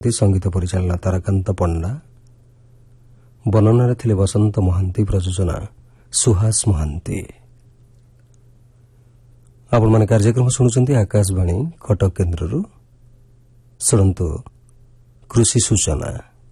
संगीत परिचालना ताराकांत पंडा, वर्णन थिले वसंत महांती, प्रयोजना सुहास महांती। आपण माने कार्यक्रम शुणुचंती आकाशवाणी कटक केन्द्ररू। शुणन्तु कृषि सूचना।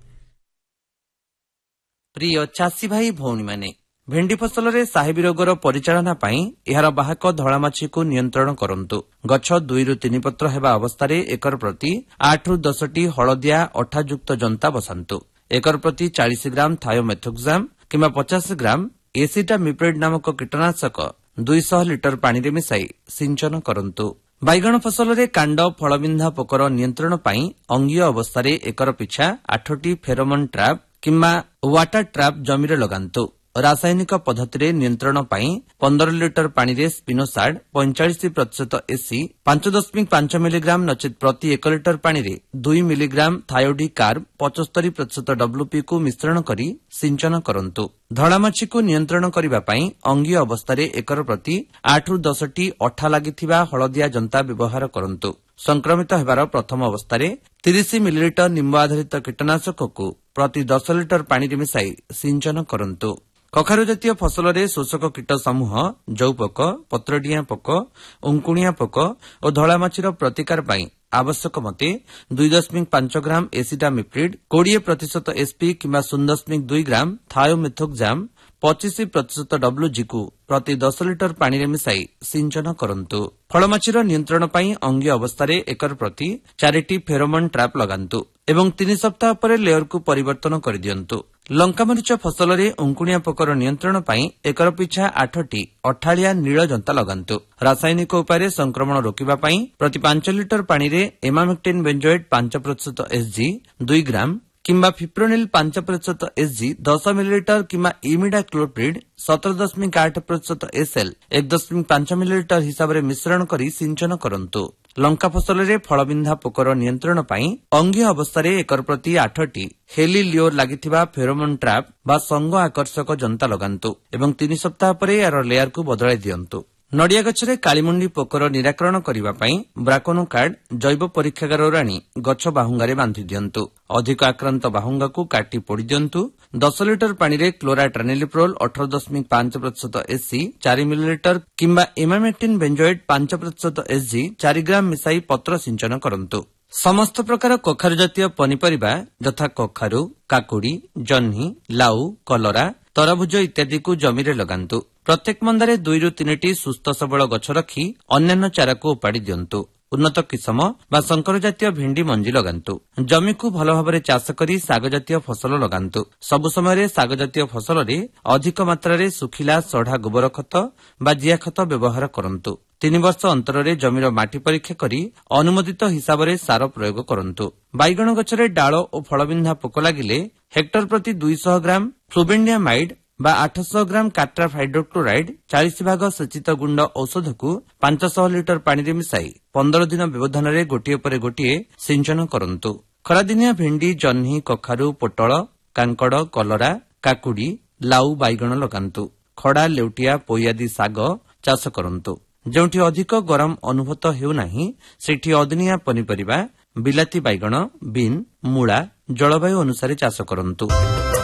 प्रिय चाषी भाई भौणी माने, भेंडी फसल रे साहेबी रोगर परिचालना पाई एहार बाहक धଳାमाछी को नियंत्रण करंतु। गछ 2 ରୁ 3 पत्र हेबा अवस्था एकर प्रति 8 ରୁ 10 टी हलदिया अठायुक्त जंता बसांतु। एकर प्रति 40 ग्राम थायोमेथोक्साम किंबा 50 ग्राम एसिटामिप्रिड नामक कीटनाशक 200 लिटर पानी रे मिसाई सिंचन करंतु। बैगण फसल रे कांड फलबिंधा पोकर नियंत्रण पाई अंगीय अवस्था एकर पिछा 8टी फेरोमोन ट्रैप किंबा वाटर ट्रैप जमीरे लगांतु। रासायनिक पद्धति नियंत्रण पाई 15 लिटर पानी रे स्पिनोसाड 45% एसी 5.5 मिलीग्राम नचित प्रति 1 लिटर पानी रे 2 मिलीग्राम थायोडी कार्ब 75% डब्ल्यूपी को मिश्रण करी सिंचन करंतु। धଳାमाछी को नियंत्रण करिबा पाई अंगीय अवस्था एकर प्रति 8 ରୁ 10 टी अठा लागिथिबा हलदिया जंता व्यवहार करंतु। संक्रमित हेबार प्रथम अवस्था 30 मिलीलिटर निम्ब आधारित कीटनाशक को प्रति 10 लिटर पानी रे मिसाई सिंचन करंतु। कखारु जातीय फसल रे शोषक कीट समूह जौपोक, पत्रडिया पोक, उंकुणिया पोक और धଳାमाछीर प्रतिकार पाई आवश्यक मते 2.5 ग्राम एसिटामिप्रिड, 20% एसपी किंबा 0.2 ग्राम थायोमेथोक्साम, 25% डब्ल्यूजी को प्रति 10 लिटर पानी रे मिसाई सिंचन करंतु। फलमाछीर नियंत्रण पाई अंगीय अवस्था एकर प्रति 4टी फेरोमोन ट्रैप लगांतु एवं 3 सप्ताह पर लेयर को परिवर्तन कर दियंतु। लंका मरीच फसल रे उंकुणिया पोकर नियंत्रण पाई एकर पिछा 8टी अठालिया नील जंता लगांतु। रासायनिक उपाय संक्रमण रोकिबा पाई प्रति 5 लिटर पानी रे एमामेक्टिन बेंजोएट 5% एसजी 2 ग्राम किंबा फिप्रोनिल 5% एसजी 10 मिलीलिटर किंबा इमिडाक्लोप्रिड 17.8% एसएल 1.5 मिलीलिटर हिसाब रे मिश्रण करी सिंचन करंतु। लंका फसल रे फलबिंधा पोकर नियंत्रण पाई अंगीय अवस्था एकर प्रति 8टी हेली लियोर लागिथिबा फेरोमोन ट्रैप बा संग आकर्षक जंता लगांतु एवं 3 सप्ताह पर यार लेयर को बदलाई दियंतु। नड़िया गछरे कालीमुंडी पोकर निराकरण करिबा पाई ब्राकोनोकार्ड जैव परीक्षागार आनी गछ बाहुंगारे बांधी दियंतु। अधिक आक्रांत बाहुंगा को काटी पोड़ी दियंतु। 10 लिटर पानी रे क्लोराट्रानिलिप्रोल 18.5% एससी 4 मिलीलिटर किंबा इमामेक्टिन बेंजोएट 5% एसजी 4 ग्राम मिसाई पत्र सिंचन करंतु। समस्त प्रकार कखारु जातीय पनिपरिबा यथा कखारु, काकुड़ी, जह्नी, लाउ, कलरा, तरभुज इत्यादि को जमीरे लगांतु। प्रत्येक मंदारे 2 ରୁ 3टी सुस्थ सबल गछ रखी अन्यान्य चारा को उपाड़ी दियंतु। उन्नत किसम बा संकर जातीय भेंडी मंजी लगांतु। जमी को भल भाबरे चाष करी साग जातीय फसल लगांतु। सबु समय साग जातीय फसल रे अधिक मात्रा रे सुखिला सढ़ा गोबर खत बा जिया खत व्यवहार करंतु। 3 वर्ष अंतर रे जमीर माटी परीक्षा करी अनुमोदित हिसाब रे सार प्रयोग करंतु। बैगण गछरे डाଳ और फलबिंधा पोक लागिले हेक्टर प्रति 200 ग्राम फ्लुबेंडियामाइड बा 800 ग्राम काट्राफ हाइड्रोक्लोराइड 40 भाग सेचित गुंड औषध को 500 लिटर पानी रे मिसाई 15 दिन व्यवधान रे गोटिए पर गोटिए सिंचन करंतु। खरादिनिया भेंडी, जह्नी, कखारु, पोटल, कांकड़, कलरा, काकुड़ी, लाउ, बैगण लगांतु। खड़ा, लेउटिया, पोई आदि साग चाष करंतु। जोंठी अधिक गरम अनुभूत हेउ नाही सेठी अदिनिया पनिपरिबा, बिलाती बैगण, बीन, मूला जलवायु अनुसार चाष करंतु।